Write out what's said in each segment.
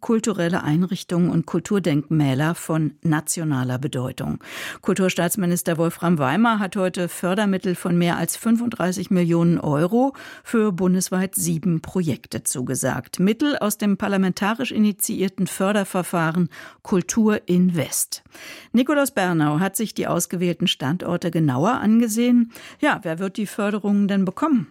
kulturelle Einrichtungen und Kulturdenkmäler von nationaler Bedeutung. Kulturstaatsminister Wolfram Weimer hat heute Fördermittel von mehr als 35 Millionen Euro für bundesweit 7 Projekte zugesagt. Mittel aus dem parlamentarisch initiierten Förderverfahren Kultur Invest. Nikolaus Bernau hat sich die ausgewählten Standorte genauer angesehen. Ja, wer wird die Förderungen denn bekommen?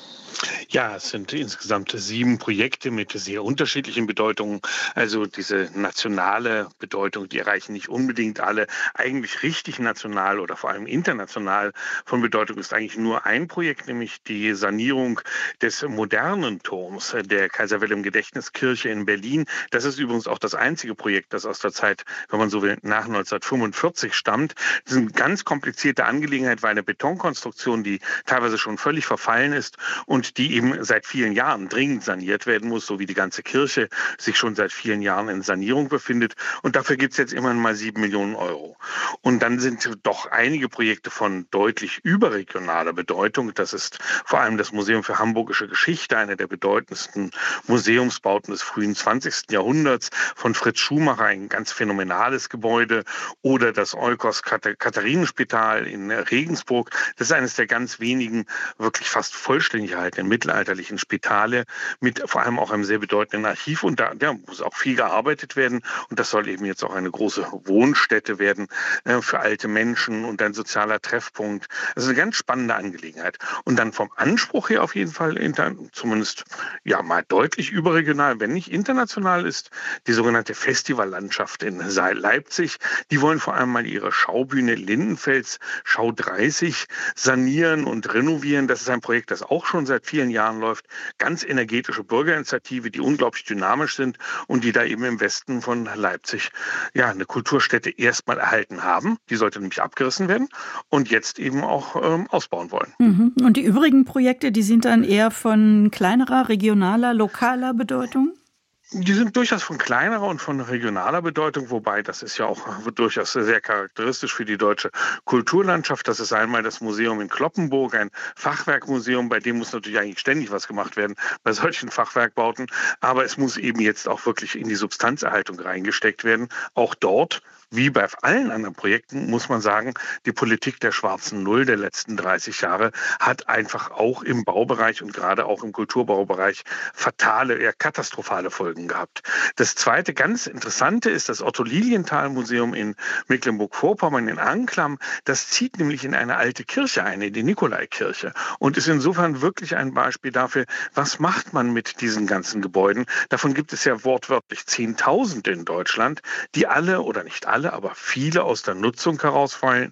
Ja, es sind insgesamt 7 Projekte mit sehr unterschiedlichen Bedeutungen. Also diese nationale Bedeutung, die erreichen nicht unbedingt alle. Eigentlich richtig national oder vor allem international von Bedeutung ist eigentlich nur ein Projekt, nämlich die Sanierung des modernen Turms der Kaiser-Wilhelm-Gedächtniskirche in Berlin. Das ist übrigens auch das einzige Projekt, das aus der Zeit, wenn man so will, nach 1945 stammt. Das ist eine ganz komplizierte Angelegenheit, weil eine Betonkonstruktion, die teilweise schon völlig verfallen ist und die eben seit vielen Jahren dringend saniert werden muss, so wie die ganze Kirche sich schon seit vielen Jahren in Sanierung befindet. Und dafür gibt es jetzt immerhin mal 7 Millionen Euro. Und dann sind doch einige Projekte von deutlich überregionaler Bedeutung. Das ist vor allem das Museum für Hamburgische Geschichte, einer der bedeutendsten Museumsbauten des frühen 20. Jahrhunderts von Fritz Schumacher, ein ganz phänomenales Gebäude. Oder das Eukos-Katharinenspital in Regensburg. Das ist eines der ganz wenigen wirklich fast vollständig erhaltenen mittelalterlichen Spitale mit vor allem auch einem sehr bedeutenden Archiv. Und da muss auch viel gearbeitet werden. Und das soll eben jetzt auch eine große Wohnstätte werden für alte Menschen und ein sozialer Treffpunkt. Das ist eine ganz spannende Angelegenheit. Und dann vom Anspruch her auf jeden Fall zumindest ja mal deutlich überregional, wenn nicht international ist, die sogenannte Festivallandschaft in Leipzig. Die wollen vor allem mal ihre Schaubühne Lindenfels Schau 30 sanieren und renovieren. Das ist ein Projekt, das auch schon seit vielen Jahren läuft. Ganz energetische Bürgerinitiative, die unglaublich dynamisch sind und die da eben im Westen von Leipzig ja eine Kulturstätte erstmal erhalten haben. Die sollte nämlich abgerissen werden und jetzt eben auch ausbauen wollen. Und die übrigen Projekte, die sind dann eher von kleinerer, regionaler, lokaler Bedeutung? Die sind durchaus von kleinerer und von regionaler Bedeutung, wobei das ist ja auch durchaus sehr charakteristisch für die deutsche Kulturlandschaft. Das ist einmal das Museum in Cloppenburg, ein Fachwerkmuseum, bei dem muss natürlich eigentlich ständig was gemacht werden bei solchen Fachwerkbauten. Aber es muss eben jetzt auch wirklich in die Substanzerhaltung reingesteckt werden. Auch dort, wie bei allen anderen Projekten, muss man sagen, die Politik der schwarzen Null der letzten 30 Jahre hat einfach auch im Baubereich und gerade auch im Kulturbaubereich fatale, eher katastrophale Folgen gehabt. Das zweite ganz Interessante ist das Otto-Lilienthal-Museum in Mecklenburg-Vorpommern in Anklam. Das zieht nämlich in eine alte Kirche ein, in die Nikolaikirche, und ist insofern wirklich ein Beispiel dafür, was macht man mit diesen ganzen Gebäuden. Davon gibt es ja wortwörtlich Zehntausende in Deutschland, die alle oder nicht alle, aber viele aus der Nutzung herausfallen.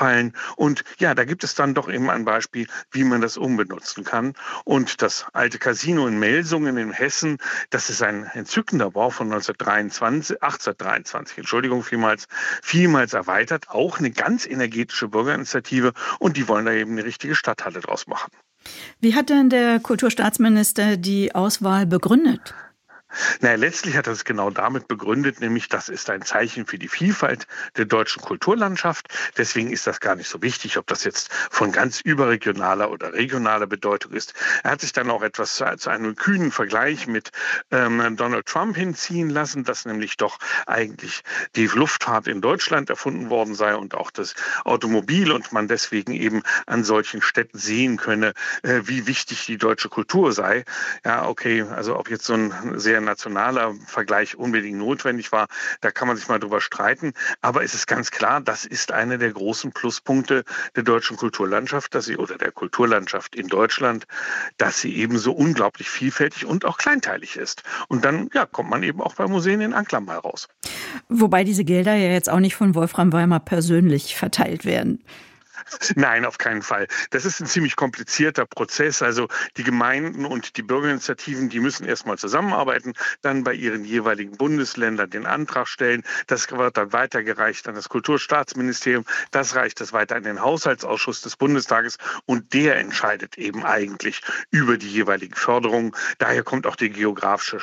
Und ja, da gibt es dann doch eben ein Beispiel, wie man das umbenutzen kann. Und das alte Casino in Melsungen in Hessen, das ist ein entzückender Bau von 1823, vielmals erweitert. Auch eine ganz energetische Bürgerinitiative, und die wollen da eben eine richtige Stadthalle draus machen. Wie hat denn der Kulturstaatsminister die Auswahl begründet? Naja, letztlich hat er es genau damit begründet, nämlich das ist ein Zeichen für die Vielfalt der deutschen Kulturlandschaft. Deswegen ist das gar nicht so wichtig, ob das jetzt von ganz überregionaler oder regionaler Bedeutung ist. Er hat sich dann auch etwas zu einem kühnen Vergleich mit Donald Trump hinziehen lassen, dass nämlich doch eigentlich die Luftfahrt in Deutschland erfunden worden sei und auch das Automobil, und man deswegen eben an solchen Städten sehen könne, wie wichtig die deutsche Kultur sei. Ja, okay, also ob jetzt so ein sehr nationaler Vergleich unbedingt notwendig war, da kann man sich mal drüber streiten. Aber es ist ganz klar, das ist einer der großen Pluspunkte der deutschen Kulturlandschaft, oder der Kulturlandschaft in Deutschland, dass sie eben so unglaublich vielfältig und auch kleinteilig ist. Und dann kommt man eben auch bei Museen in Anklam mal raus. Wobei diese Gelder ja jetzt auch nicht von Wolfram Weimer persönlich verteilt werden. Nein, auf keinen Fall. Das ist ein ziemlich komplizierter Prozess. Also die Gemeinden und die Bürgerinitiativen, die müssen erstmal zusammenarbeiten, dann bei ihren jeweiligen Bundesländern den Antrag stellen. Das wird dann weitergereicht an das Kulturstaatsministerium. Das reicht das weiter an den Haushaltsausschuss des Bundestages, und der entscheidet eben eigentlich über die jeweiligen Förderungen. Daher kommt auch die geografische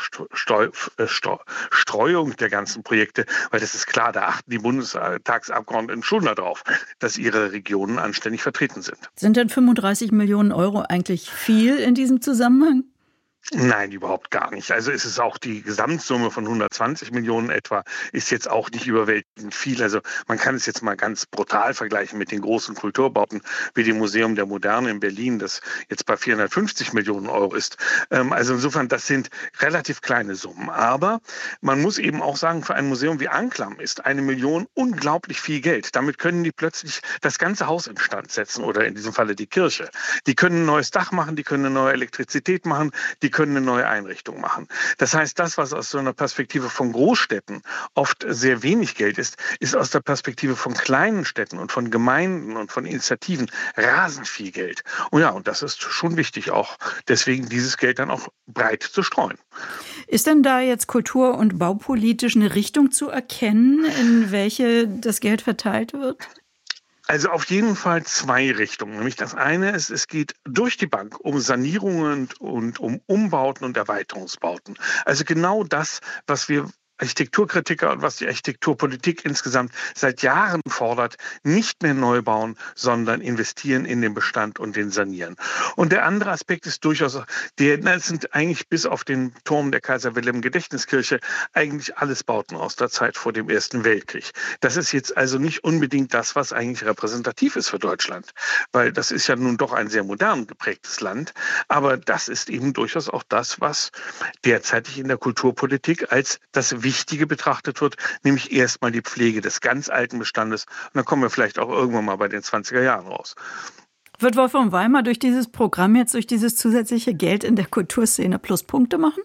Streuung der ganzen Projekte, weil das ist klar, da achten die Bundestagsabgeordneten schon darauf, dass ihre Regionen anständig vertreten sind. Sind denn 35 Millionen Euro eigentlich viel in diesem Zusammenhang? Nein, überhaupt gar nicht. Also es ist auch die Gesamtsumme von 120 Millionen etwa, ist jetzt auch nicht überwältigend viel. Also man kann es jetzt mal ganz brutal vergleichen mit den großen Kulturbauten wie dem Museum der Moderne in Berlin, das jetzt bei 450 Millionen Euro ist. Also insofern, das sind relativ kleine Summen. Aber man muss eben auch sagen, für ein Museum wie Anklam ist 1 Million unglaublich viel Geld. Damit können die plötzlich das ganze Haus instand setzen oder in diesem Falle die Kirche. Die können ein neues Dach machen, die können eine neue Elektrizität machen, die können eine neue Einrichtung machen. Das heißt, das, was aus so einer Perspektive von Großstädten oft sehr wenig Geld ist, ist aus der Perspektive von kleinen Städten und von Gemeinden und von Initiativen rasend viel Geld. Und ja, und das ist schon wichtig, auch deswegen dieses Geld dann auch breit zu streuen. Ist denn da jetzt kultur- und baupolitisch eine Richtung zu erkennen, in welche das Geld verteilt wird? Also auf jeden Fall zwei Richtungen. Nämlich das eine ist, es geht durch die Bank um Sanierungen und um Umbauten und Erweiterungsbauten. Also genau das, was wir Architekturkritiker und was die Architekturpolitik insgesamt seit Jahren fordert, nicht mehr neu bauen, sondern investieren in den Bestand und den Sanieren. Und der andere Aspekt ist durchaus, das sind eigentlich bis auf den Turm der Kaiser-Wilhelm-Gedächtniskirche eigentlich alles Bauten aus der Zeit vor dem Ersten Weltkrieg. Das ist jetzt also nicht unbedingt das, was eigentlich repräsentativ ist für Deutschland, weil das ist ja nun doch ein sehr modern geprägtes Land. Aber das ist eben durchaus auch das, was derzeitig in der Kulturpolitik als das Wichtige betrachtet wird, nämlich erstmal die Pflege des ganz alten Bestandes. Und dann kommen wir vielleicht auch irgendwann mal bei den 20er Jahren raus. Wird Wolfram Weimar durch dieses Programm jetzt, durch dieses zusätzliche Geld in der Kulturszene Pluspunkte machen?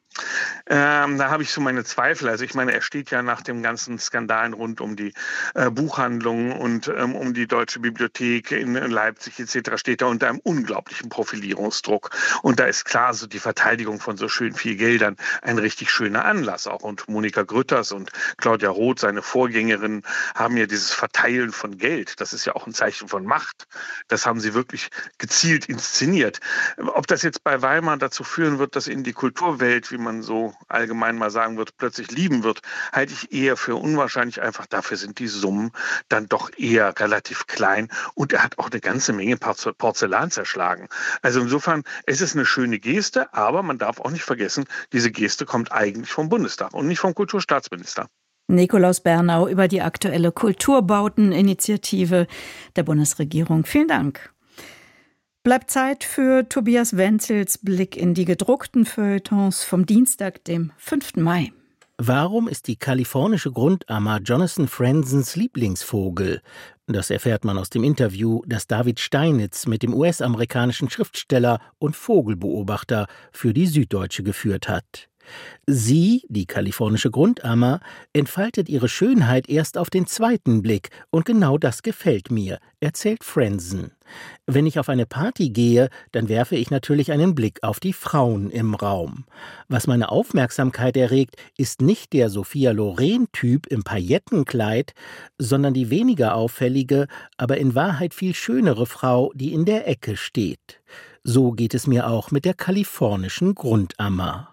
Da habe ich so meine Zweifel. Also ich meine, er steht ja nach dem ganzen Skandalen rund um die Buchhandlung und um die Deutsche Bibliothek in Leipzig etc. steht er unter einem unglaublichen Profilierungsdruck. Und da ist klar, so die Verteidigung von so schön viel Geldern ein richtig schöner Anlass. Auch und Monika Grütters und Claudia Roth, seine Vorgängerin, haben ja dieses Verteilen von Geld. Das ist ja auch ein Zeichen von Macht. Das haben sie wirklich gezielt inszeniert. Ob das jetzt bei Weimar dazu führen wird, dass in die Kulturwelt, wie man so allgemein mal sagen wird, plötzlich lieben wird, halte ich eher für unwahrscheinlich. Einfach dafür sind die Summen dann doch eher relativ klein. Und er hat auch eine ganze Menge Porzellan zerschlagen. Also insofern, es ist eine schöne Geste, aber man darf auch nicht vergessen, diese Geste kommt eigentlich vom Bundestag und nicht vom Kulturstaatsminister. Nikolaus Bernau über die aktuelle Kulturbauteninitiative der Bundesregierung. Vielen Dank. Bleibt Zeit für Tobias Wenzels Blick in die gedruckten Feuilletons vom Dienstag, dem 5. Mai. Warum ist die kalifornische Grundammer Jonathan Franzens Lieblingsvogel? Das erfährt man aus dem Interview, das David Steinitz mit dem US-amerikanischen Schriftsteller und Vogelbeobachter für die Süddeutsche geführt hat. Sie, die kalifornische Grundammer, entfaltet ihre Schönheit erst auf den zweiten Blick und genau das gefällt mir, erzählt Franzen. Wenn ich auf eine Party gehe, dann werfe ich natürlich einen Blick auf die Frauen im Raum. Was meine Aufmerksamkeit erregt, ist nicht der Sophia Loren-Typ im Paillettenkleid, sondern die weniger auffällige, aber in Wahrheit viel schönere Frau, die in der Ecke steht. So geht es mir auch mit der kalifornischen Grundammer.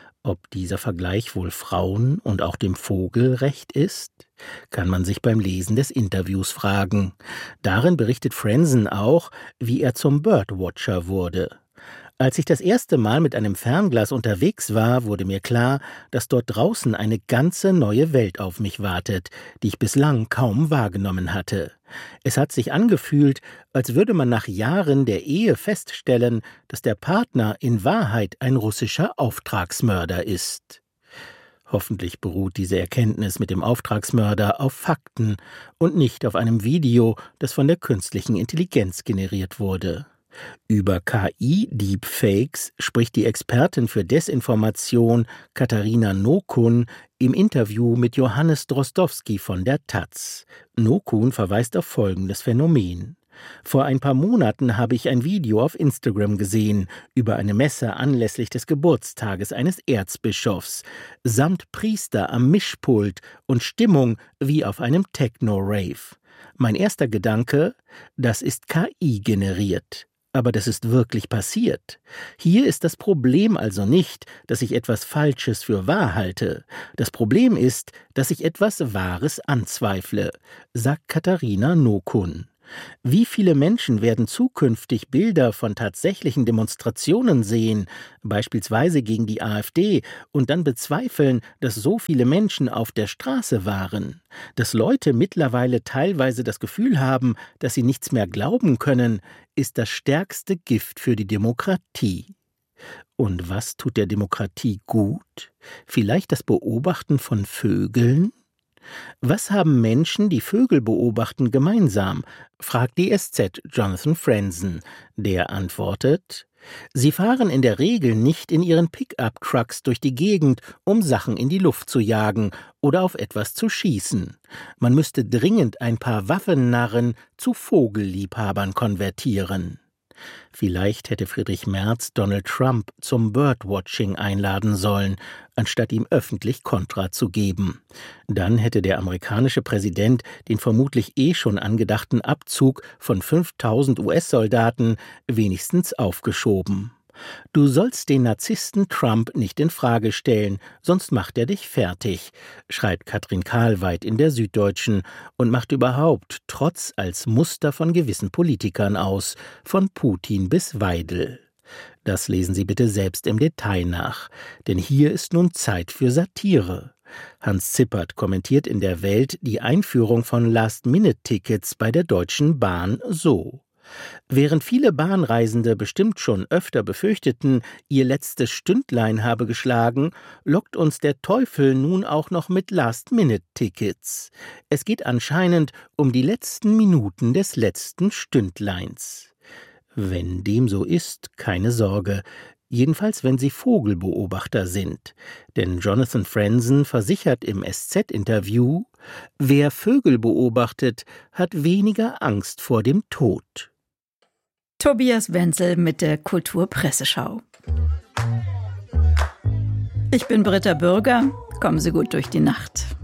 Ob dieser Vergleich wohl Frauen und auch dem Vogel recht ist, kann man sich beim Lesen des Interviews fragen. Darin berichtet Franzen auch, wie er zum Birdwatcher wurde. Als ich das erste Mal mit einem Fernglas unterwegs war, wurde mir klar, dass dort draußen eine ganze neue Welt auf mich wartet, die ich bislang kaum wahrgenommen hatte. Es hat sich angefühlt, als würde man nach Jahren der Ehe feststellen, dass der Partner in Wahrheit ein russischer Auftragsmörder ist. Hoffentlich beruht diese Erkenntnis mit dem Auftragsmörder auf Fakten und nicht auf einem Video, das von der künstlichen Intelligenz generiert wurde. Über KI-Deepfakes spricht die Expertin für Desinformation Katharina Nokun im Interview mit Johannes Drozdowski von der taz. Nokun verweist auf folgendes Phänomen. Vor ein paar Monaten habe ich ein Video auf Instagram gesehen über eine Messe anlässlich des Geburtstages eines Erzbischofs, samt Priester am Mischpult und Stimmung wie auf einem Techno-Rave. Mein erster Gedanke, das ist KI generiert. Aber das ist wirklich passiert. Hier ist das Problem also nicht, dass ich etwas Falsches für wahr halte. Das Problem ist, dass ich etwas Wahres anzweifle, sagt Katharina Nokun. Wie viele Menschen werden zukünftig Bilder von tatsächlichen Demonstrationen sehen, beispielsweise gegen die AfD, und dann bezweifeln, dass so viele Menschen auf der Straße waren? Dass Leute mittlerweile teilweise das Gefühl haben, dass sie nichts mehr glauben können, ist das stärkste Gift für die Demokratie. Und was tut der Demokratie gut? Vielleicht das Beobachten von Vögeln? Was haben Menschen, die Vögel beobachten, gemeinsam? Fragt die SZ Jonathan Franzen. Der antwortet: Sie fahren in der Regel nicht in ihren Pickup-Trucks durch die Gegend, um Sachen in die Luft zu jagen oder auf etwas zu schießen. Man müsste dringend ein paar Waffennarren zu Vogelliebhabern konvertieren. Vielleicht hätte Friedrich Merz Donald Trump zum Birdwatching einladen sollen, anstatt ihm öffentlich Kontra zu geben. Dann hätte der amerikanische Präsident den vermutlich schon angedachten Abzug von 5.000 US-Soldaten wenigstens aufgeschoben. Du sollst den Narzissten Trump nicht in Frage stellen, sonst macht er dich fertig, schreibt Katrin Kahlweit in der Süddeutschen und macht überhaupt Trotz als Muster von gewissen Politikern aus, von Putin bis Weidel. Das lesen Sie bitte selbst im Detail nach, denn hier ist nun Zeit für Satire. Hans Zippert kommentiert in der Welt die Einführung von Last-Minute-Tickets bei der Deutschen Bahn so: Während viele Bahnreisende bestimmt schon öfter befürchteten, ihr letztes Stündlein habe geschlagen, lockt uns der Teufel nun auch noch mit Last-Minute-Tickets. Es geht anscheinend um die letzten Minuten des letzten Stündleins. Wenn dem so ist, keine Sorge. Jedenfalls, wenn Sie Vogelbeobachter sind. Denn Jonathan Franzen versichert im SZ-Interview, wer Vögel beobachtet, hat weniger Angst vor dem Tod. Tobias Wenzel mit der Kulturpresseschau. Ich bin Britta Bürger. Kommen Sie gut durch die Nacht.